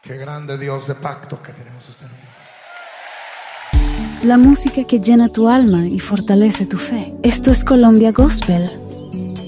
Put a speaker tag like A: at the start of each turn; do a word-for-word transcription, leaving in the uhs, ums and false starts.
A: Qué grande Dios de pacto que tenemos usted.
B: La música que llena tu alma y fortalece tu fe. Esto es Colombia Gospel